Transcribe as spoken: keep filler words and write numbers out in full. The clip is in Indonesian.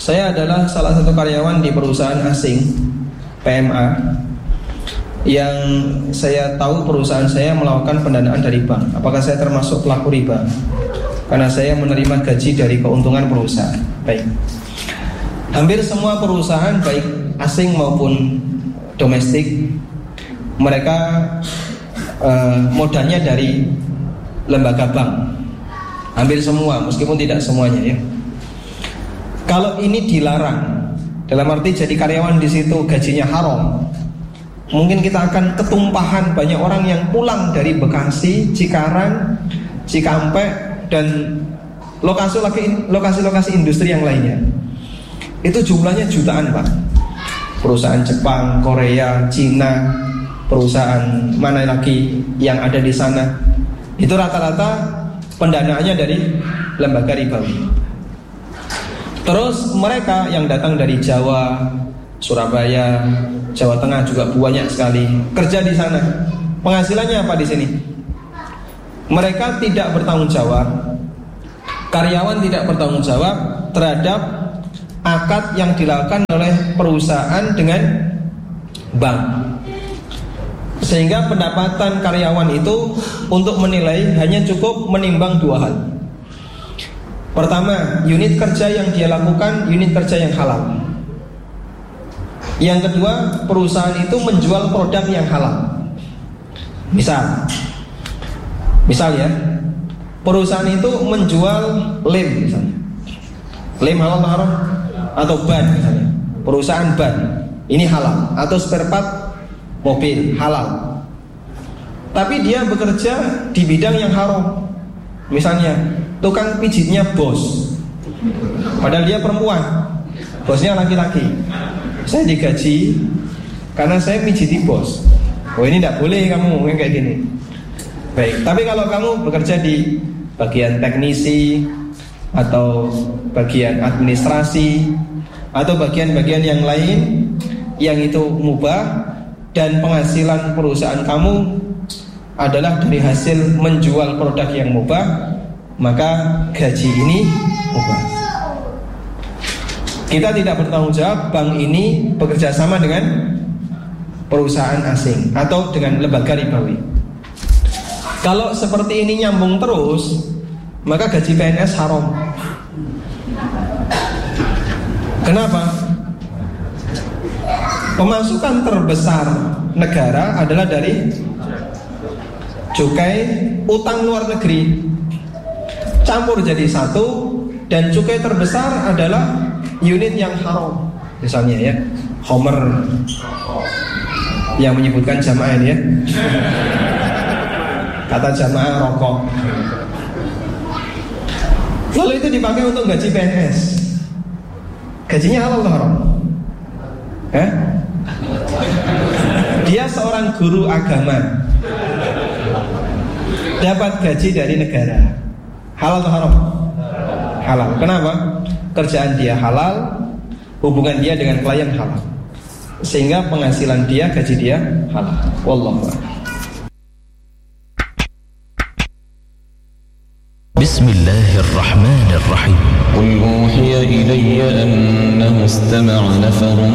Saya adalah salah satu karyawan di perusahaan asing P M A yang saya tahu perusahaan saya melakukan pendanaan dari bank. Apakah saya termasuk pelaku riba? Karena saya menerima gaji dari keuntungan perusahaan. Baik. Hampir semua perusahaan baik asing maupun domestik, mereka eh, modalnya dari lembaga bank. Hampir semua, meskipun tidak semuanya ya. Kalau ini dilarang, dalam arti jadi karyawan di situ gajinya haram, mungkin kita akan ketumpahan banyak orang yang pulang dari Bekasi, Cikarang, Cikampek, dan lokasi-lokasi industri yang lainnya. Itu jumlahnya jutaan, Pak. Perusahaan Jepang, Korea, Cina, perusahaan mana lagi yang ada di sana, itu rata-rata pendanaannya dari lembaga ribawi. Terus mereka yang datang dari Jawa, Surabaya, Jawa Tengah juga banyak sekali kerja di sana. Penghasilannya apa di sini? Mereka tidak bertanggung jawab, karyawan tidak bertanggung jawab terhadap akad yang dilakukan oleh perusahaan dengan bank. Sehingga pendapatan karyawan itu untuk menilai hanya cukup menimbang dua hal. Pertama, unit kerja yang dia lakukan unit kerja yang halal. Yang kedua, perusahaan itu menjual produk yang halal. Misal Misal ya, perusahaan itu menjual lem misalnya. Lem halal atau haram? Atau ban misalnya, perusahaan ban, ini halal. Atau spare part mobil, halal. Tapi dia bekerja di bidang yang haram. Misalnya tukang pijitnya bos, padahal dia perempuan, bosnya laki-laki. Saya digaji karena saya pijiti bos. Oh, ini tidak boleh kamu kayak gini. Baik, tapi kalau kamu bekerja di bagian teknisi atau bagian administrasi atau bagian-bagian yang lain yang itu mubah, dan penghasilan perusahaan kamu adalah dari hasil menjual produk yang mubah, maka gaji ini mubah. Kita tidak bertanggung jawab bank ini bekerja sama dengan perusahaan asing atau dengan lembaga ribawi. Kalau seperti ini nyambung terus, maka gaji P N S haram. Kenapa? Pemasukan terbesar negara adalah dari cukai utang luar negeri, campur jadi satu, dan cukai terbesar adalah unit yang haram. Misalnya ya, Homer yang menyebutkan jamaah ini ya, kata jamaah rokok. Lalu itu dipakai untuk gaji P N S. Gajinya halal atau haram? Eh? Dia seorang guru agama, dapat gaji dari negara. Halal atau haram? Halal. Kenapa? Kerjaan dia halal, hubungan dia dengan klien halal, sehingga penghasilan dia, gaji dia halal. Wallahu a'lam. Bismillahirrahmanirrahim. Qul uhiya ilayya annahu istama'a nafarun